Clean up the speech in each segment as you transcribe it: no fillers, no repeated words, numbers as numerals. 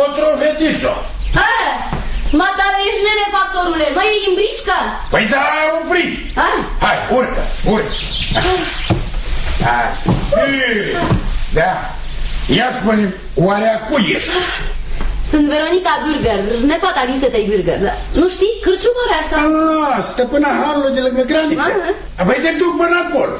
fotrovetițo. Matale, ești nene, factorule. Măi, e imbrișcă. Păi da, opri. Hai, urcă. Da. Ia spune, oare a cui ești? Sunt Veronica Bürger, nepoata Lisetei Bürger. Nu știi? Cârciumărea asta. Stăpâna hanului de lângă graniță. Păi te duc până acolo.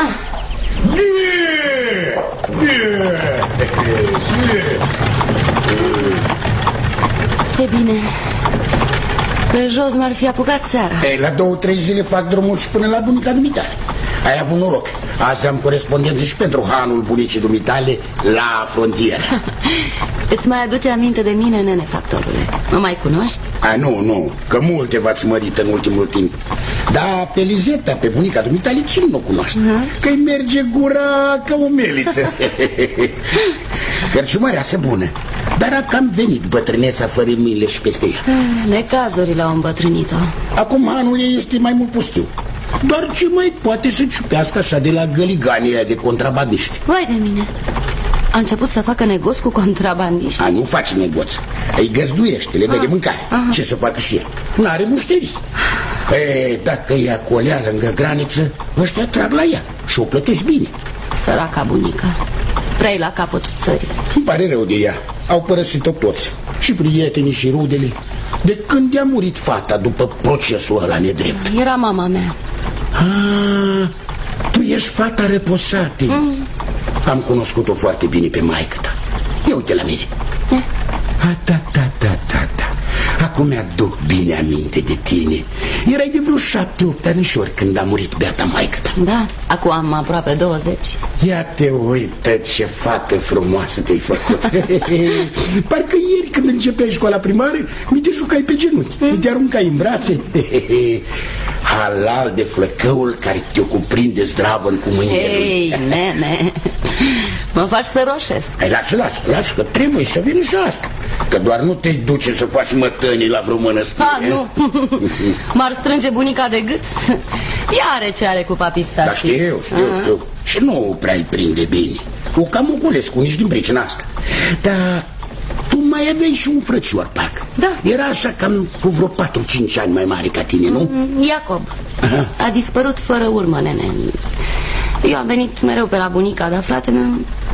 Ce bine. Pe jos m-ar fi apucat seara. La 2-3 zile fac drumul și până la bunica dumitale. Ai avut noroc. Azi am corespondență și pentru hanul bunicii dumitale la frontieră. Îți mai aduce aminte de mine, nene, factorule? Mă mai cunoști? Nu, că multe v-ați mărit în ultimul timp. Dar pe Lizeta, pe bunica dumitale, cine nu cunoaște? Că-i merge gura ca o meliță. Cărciumăreasă bună. Dar a cam venit bătrâneța fără mile și peste ea. Necazurile au îmbătrânit-o. Acum anul ei este mai mult pustiu. Doar ce mai poate să ciupească așa de la găligania de contrabandiști. Vai de mine. A început să facă negoț cu contrabandiști. Nu face negoț. Îi găzduiește, le dă de mâncare. Ce să facă și el? N-are mușterii. Dacă ea colea lângă graniță, ăștia trag la ea și o plătesc bine. Săraca bunică. Prea la capătul țării. Îmi pare rău de ea. Au părăsit-o toți. Și prietenii și rudele. De când i-a murit fata după procesul ăla nedrept? Era mama mea. Tu ești fata Răposatei. Am cunoscut-o foarte bine pe maică-ta. Ia uite la mine. Da. Acum mi-aduc bine aminte de tine. Erai de vreo 7-8 anișori când a murit beata maică-ta. Da, acum am aproape 20. Ia te uită ce fată frumoasă te-ai făcut. Parcă ieri când începeai școala primară mi te jucai pe genunchi, mi te aruncai în brațe. Halal de flăcăul care te-o cuprinde zdravăn cu mâinile lui. Ei, nene, mă faci să roșesc. Lasă, că trebuie să vină și asta. Că doar nu te duce să faci mătănii la vreo mănăstire. Nu, m-ar strânge bunica de gât. Ea are ce are cu papistașii. Da, știu. Și nu prea-i prinde bine. O cam ocolesc cu nici din pricina asta. Dar tu mai aveai și un frățior, parcă. Da. Era așa cam cu vreo 4-5 ani mai mare ca tine, nu? Iacob. A dispărut fără urmă, nene. Eu am venit mereu pe la bunica, dar frate meu